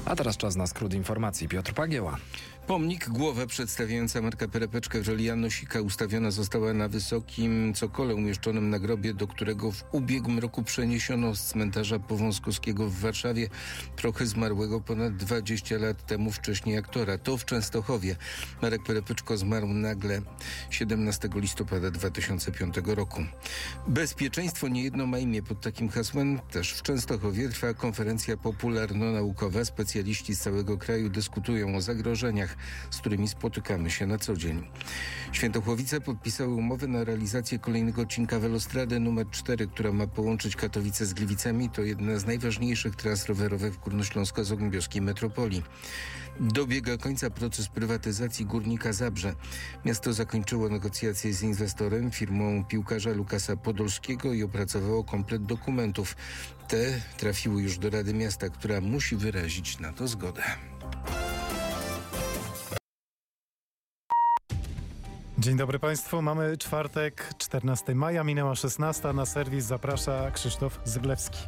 A teraz czas na skrót informacji. Piotr Pagieła. Pomnik, głowa przedstawiająca Marka Perepeczkę w roli Janosika ustawiona została na wysokim cokole umieszczonym na grobie, do którego w ubiegłym roku przeniesiono z cmentarza Powązkowskiego w Warszawie prochy zmarłego ponad 20 lat temu wcześniej aktora. To w Częstochowie. Marek Perepeczko zmarł nagle 17 listopada 2005 roku. Bezpieczeństwo niejedno ma imię. Pod takim hasłem też w Częstochowie trwa konferencja popularno-naukowa. Specjaliści z całego kraju dyskutują o zagrożeniach, z którymi spotykamy się na co dzień. Świętochłowice podpisały umowę na realizację kolejnego odcinka Velostrady nr 4, która ma połączyć Katowice z Gliwicami. To jedna z najważniejszych tras rowerowych w górnośląsko-zagłębiowskiej metropolii. Dobiega końca proces prywatyzacji Górnika Zabrze. Miasto zakończyło negocjacje z inwestorem, firmą piłkarza Lukasa Podolskiego i opracowało komplet dokumentów. Te trafiły już do Rady Miasta, która musi wyrazić na to zgodę. Dzień dobry Państwu, mamy czwartek, 14 maja, minęła 16. Na serwis zaprasza Krzysztof Zyglewski.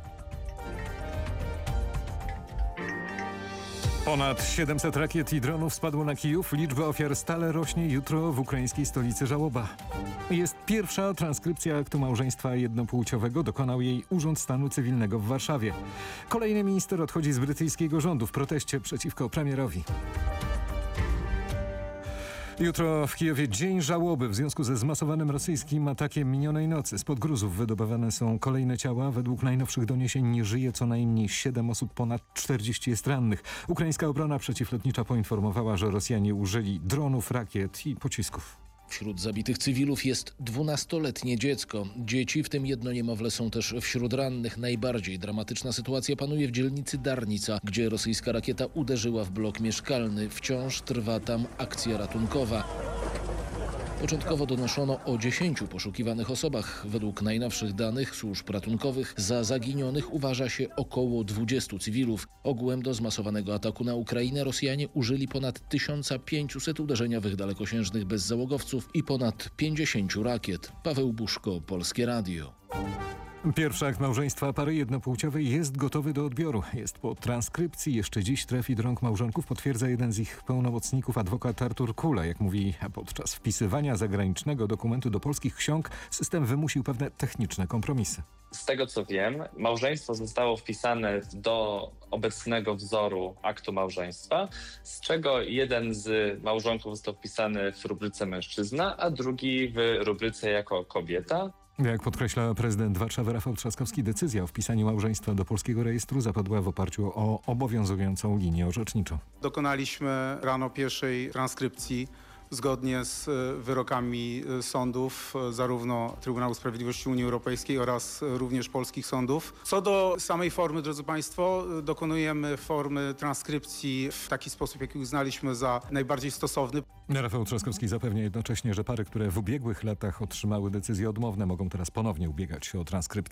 Ponad 700 rakiet i dronów spadło na Kijów. Liczba ofiar stale rośnie. Jutro w ukraińskiej stolicy żałoba. Jest pierwsza transkrypcja aktu małżeństwa jednopłciowego. Dokonał jej Urząd Stanu Cywilnego w Warszawie. Kolejny minister odchodzi z brytyjskiego rządu w proteście przeciwko premierowi. Jutro w Kijowie dzień żałoby w związku ze zmasowanym rosyjskim atakiem minionej nocy. Spod gruzów wydobywane są kolejne ciała. Według najnowszych doniesień nie żyje co najmniej 7 osób, ponad 40 jest rannych. Ukraińska obrona przeciwlotnicza poinformowała, że Rosjanie użyli dronów, rakiet i pocisków. Wśród zabitych cywilów jest 12-letnie dziecko. Dzieci, w tym jedno niemowlę, są też wśród rannych. Najbardziej dramatyczna sytuacja panuje w dzielnicy Darnica, gdzie rosyjska rakieta uderzyła w blok mieszkalny. Wciąż trwa tam akcja ratunkowa. Początkowo donoszono o 10 poszukiwanych osobach. Według najnowszych danych służb ratunkowych za zaginionych uważa się około 20 cywilów. Ogółem do zmasowanego ataku na Ukrainę Rosjanie użyli ponad 1500 uderzeniowych dalekosiężnych bezzałogowców i ponad 50 rakiet. Paweł Buszko, Polskie Radio. Pierwszy akt małżeństwa pary jednopłciowej jest gotowy do odbioru. Jest po transkrypcji. Jeszcze dziś trafi do rąk małżonków, potwierdza jeden z ich pełnomocników, adwokat Artur Kula. Jak mówi, podczas wpisywania zagranicznego dokumentu do polskich ksiąg system wymusił pewne techniczne kompromisy. Z tego co wiem, małżeństwo zostało wpisane do obecnego wzoru aktu małżeństwa, z czego jeden z małżonków został wpisany w rubryce mężczyzna, a drugi w rubryce jako kobieta. Jak podkreśla prezydent Warszawy Rafał Trzaskowski, decyzja o wpisaniu małżeństwa do polskiego rejestru zapadła w oparciu o obowiązującą linię orzeczniczą. Dokonaliśmy rano pierwszej transkrypcji zgodnie z wyrokami sądów, zarówno Trybunału Sprawiedliwości Unii Europejskiej oraz również polskich sądów. Co do samej formy, drodzy Państwo, dokonujemy formy transkrypcji w taki sposób, jaki uznaliśmy za najbardziej stosowny. Rafał Trzaskowski zapewnia jednocześnie, że pary, które w ubiegłych latach otrzymały decyzje odmowne, mogą teraz ponownie ubiegać się o transkrypcję.